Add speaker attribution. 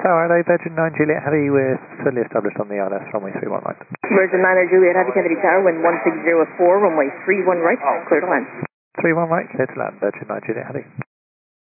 Speaker 1: Tower, hello, Virgin 9 Juliet Heavy, we're fully established on the ILS, runway 31 right.
Speaker 2: Virgin 9 Juliet Heavy, Kennedy Tower, wind 1604, runway 31 right, clear to land.
Speaker 1: 31 right, clear to land, Virgin 9 Juliet Heavy.